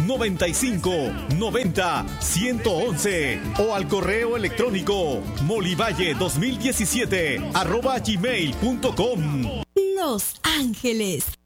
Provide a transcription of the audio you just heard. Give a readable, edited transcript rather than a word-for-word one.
95 90 111 o al correo electrónico molivalle2017 @gmail.com. Los Ángeles,